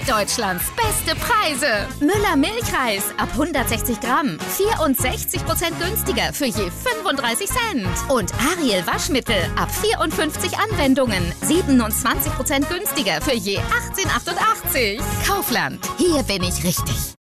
Deutschlands beste Preise. Müller Milchreis ab 160 Gramm 64% günstiger für je 35 Cent. Und Ariel Waschmittel ab 54 Anwendungen 27% günstiger für je 18,88. Kaufland, hier bin ich richtig.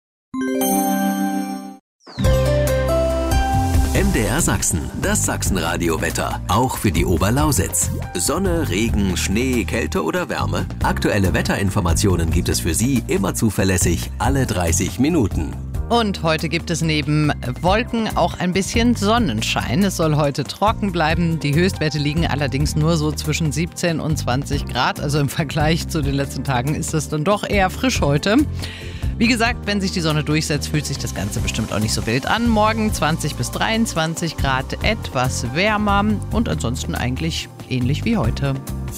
MDR Sachsen, das Sachsenradio-Wetter, auch für die Oberlausitz. Sonne, Regen, Schnee, Kälte oder Wärme? Aktuelle Wetterinformationen gibt es für Sie immer zuverlässig alle 30 Minuten. Und heute gibt es neben Wolken auch ein bisschen Sonnenschein. Es soll heute trocken bleiben. Die Höchstwerte liegen allerdings nur so zwischen 17 und 20 Grad. Also im Vergleich zu den letzten Tagen ist es dann doch eher frisch heute. Wie gesagt, wenn sich die Sonne durchsetzt, fühlt sich das Ganze bestimmt auch nicht so wild an. Morgen 20 bis 23 Grad, etwas wärmer und ansonsten eigentlich ähnlich wie heute.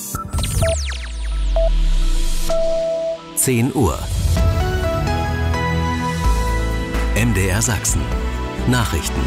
10 Uhr. MDR Sachsen. Nachrichten.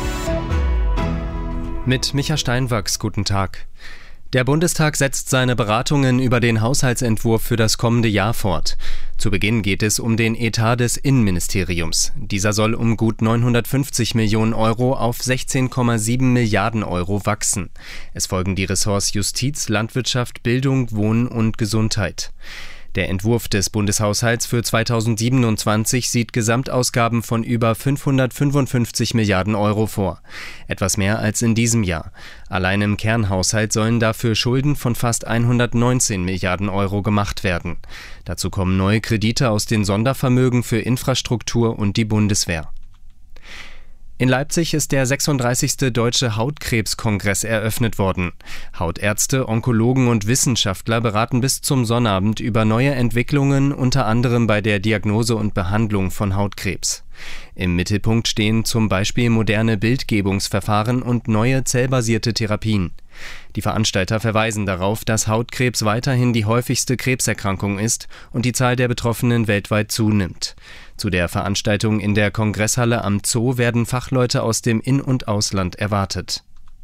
Mit Micha Steinwachs, guten Tag. Der Bundestag setzt seine Beratungen über den Haushaltsentwurf für das kommende Jahr fort. Zu Beginn geht es um den Etat des Innenministeriums. Dieser soll um gut 950 Millionen Euro auf 16,7 Milliarden Euro wachsen. Es folgen die Ressorts Justiz, Landwirtschaft, Bildung, Wohnen und Gesundheit. Der Entwurf des Bundeshaushalts für 2027 sieht Gesamtausgaben von über 555 Milliarden Euro vor. Etwas mehr als in diesem Jahr. Allein im Kernhaushalt sollen dafür Schulden von fast 119 Milliarden Euro gemacht werden. Dazu kommen neue Kredite aus den Sondervermögen für Infrastruktur und die Bundeswehr. In Leipzig ist der 36. Deutsche Hautkrebskongress eröffnet worden. Hautärzte, Onkologen und Wissenschaftler beraten bis zum Sonnabend über neue Entwicklungen, unter anderem bei der Diagnose und Behandlung von Hautkrebs. Im Mittelpunkt stehen zum Beispiel moderne Bildgebungsverfahren und neue zellbasierte Therapien. Die Veranstalter verweisen darauf, dass Hautkrebs weiterhin die häufigste Krebserkrankung ist und die Zahl der Betroffenen weltweit zunimmt. Zu der Veranstaltung in der Kongresshalle am Zoo werden Fachleute aus dem In- und Ausland erwartet.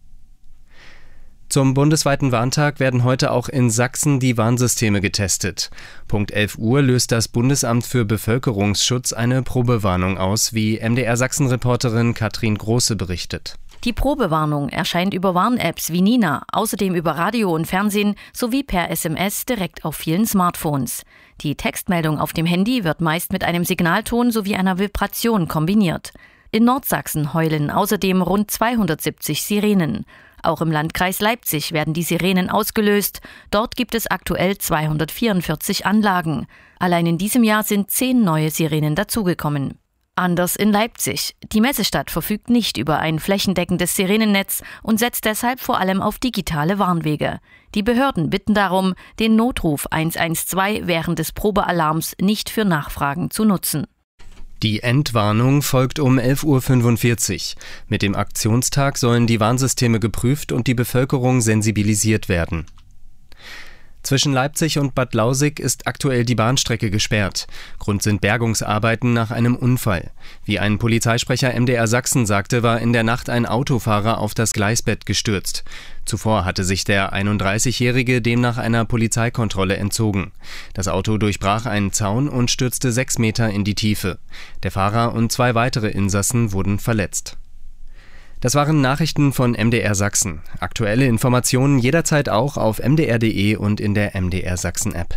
Zum bundesweiten Warntag werden heute auch in Sachsen die Warnsysteme getestet. Punkt 11 Uhr löst das Bundesamt für Bevölkerungsschutz eine Probewarnung aus, wie MDR-Sachsen-Reporterin Katrin Große berichtet. Die Probewarnung erscheint über Warn-Apps wie Nina, außerdem über Radio und Fernsehen sowie per SMS direkt auf vielen Smartphones. Die Textmeldung auf dem Handy wird meist mit einem Signalton sowie einer Vibration kombiniert. In Nordsachsen heulen außerdem rund 270 Sirenen. Auch im Landkreis Leipzig werden die Sirenen ausgelöst. Dort gibt es aktuell 244 Anlagen. Allein in diesem Jahr sind 10 neue Sirenen dazugekommen. Anders in Leipzig. Die Messestadt verfügt nicht über ein flächendeckendes Sirenennetz und setzt deshalb vor allem auf digitale Warnwege. Die Behörden bitten darum, den Notruf 112 während des Probealarms nicht für Nachfragen zu nutzen. Die Endwarnung folgt um 11.45 Uhr. Mit dem Aktionstag sollen die Warnsysteme geprüft und die Bevölkerung sensibilisiert werden. Zwischen Leipzig und Bad Lausick ist aktuell die Bahnstrecke gesperrt. Grund sind Bergungsarbeiten nach einem Unfall. Wie ein Polizeisprecher MDR Sachsen sagte, war in der Nacht ein Autofahrer auf das Gleisbett gestürzt. Zuvor hatte sich der 31-Jährige demnach einer Polizeikontrolle entzogen. Das Auto durchbrach einen Zaun und stürzte 6 Meter in die Tiefe. Der Fahrer und 2 weitere Insassen wurden verletzt. Das waren Nachrichten von MDR Sachsen. Aktuelle Informationen jederzeit auch auf mdr.de und in der MDR Sachsen-App.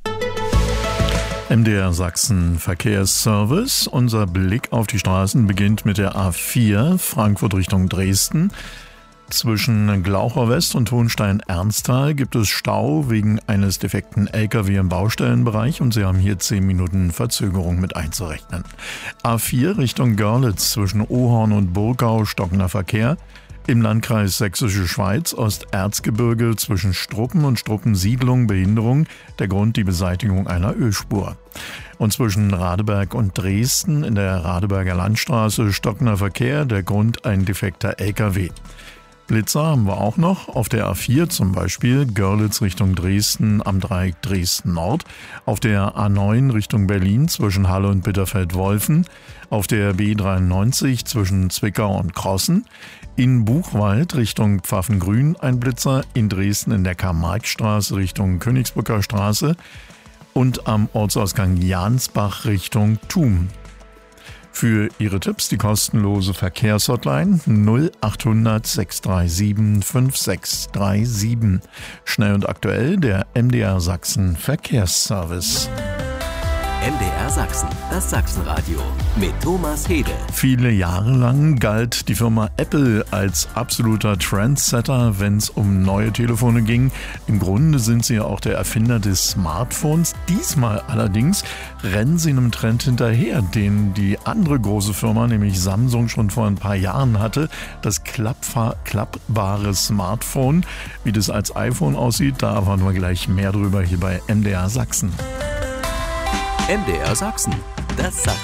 MDR Sachsen Verkehrsservice. Unser Blick auf die Straßen beginnt mit der A4 Frankfurt Richtung Dresden. Zwischen Glaucher West und Hohenstein-Ernsthal gibt es Stau wegen eines defekten LKW im Baustellenbereich und Sie haben hier 10 Minuten Verzögerung mit einzurechnen. A4 Richtung Görlitz zwischen Ohorn und Burgau stockender Verkehr. Im Landkreis Sächsische Schweiz Osterzgebirge zwischen Struppen und Struppensiedlung Behinderung. Der Grund die Beseitigung einer Ölspur. Und zwischen Radeberg und Dresden in der Radeberger Landstraße stockender Verkehr. Der Grund ein defekter LKW. Blitzer haben wir auch noch. Auf der A4 zum Beispiel Görlitz Richtung Dresden am Dreieck Dresden-Nord. Auf der A9 Richtung Berlin zwischen Halle und Bitterfeld-Wolfen. Auf der B93 zwischen Zwickau und Krossen. In Buchwald Richtung Pfaffengrün ein Blitzer. In Dresden in der Karl-Marx-Straße Richtung Königsbrücker Straße. und am Ortsausgang Jansbach Richtung Thum. Für Ihre Tipps die kostenlose Verkehrshotline 0800 637 5637. Schnell und aktuell der MDR Sachsen Verkehrsservice. MDR Sachsen, das Sachsenradio mit Thomas Hede. Viele Jahre lang galt die Firma Apple als absoluter Trendsetter, wenn es um neue Telefone ging. Im Grunde sind sie ja auch der Erfinder des Smartphones. Diesmal allerdings rennen sie einem Trend hinterher, den die andere große Firma, nämlich Samsung, schon vor ein paar Jahren hatte. Das klappbare Smartphone. Wie das als iPhone aussieht, da erfahren wir gleich mehr drüber hier bei MDR Sachsen. MDR Sachsen, das Sachsen.